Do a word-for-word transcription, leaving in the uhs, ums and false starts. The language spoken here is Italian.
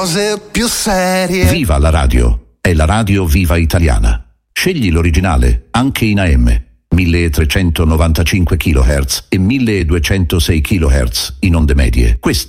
Cose più serie. Viva la radio, è la radio viva italiana. Scegli l'originale, anche in A M, milletrecentonovantacinque chilohertz e milleduecentosei chilohertz in onde medie. Questa